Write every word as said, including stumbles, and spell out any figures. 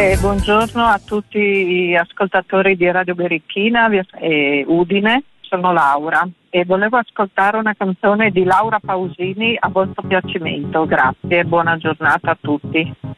Eh, buongiorno a tutti gli ascoltatori di Radio Berichina e Udine, sono Laura e volevo ascoltare una canzone di Laura Pausini a vostro piacimento. Grazie e buona giornata a tutti.